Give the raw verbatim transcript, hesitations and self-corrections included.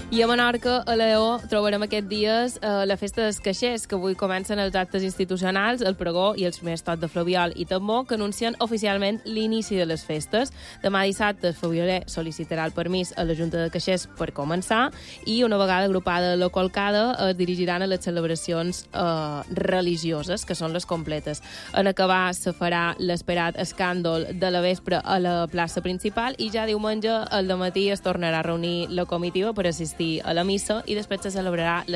I a Menorca, a Lleó, trobarem aquests dies eh, la festa dels caixers, que avui comencen els actes institucionals, el pregó i els primers tots de Flabiol i Tambor, que anuncien oficialment l'inici de les festes. Demà dissabte, el Flabioler sol·licitarà el permís a la Junta de Caixers per començar i, una vegada agrupada la colcada, es dirigiran a les celebracions eh, religioses, que són les completes. En acabar, se farà l'esperat escàndol de la vespre a la plaça principal i ja diumenge al dematí es tornarà a reunir la comitiva per assistir a la missa i després se celebrarà la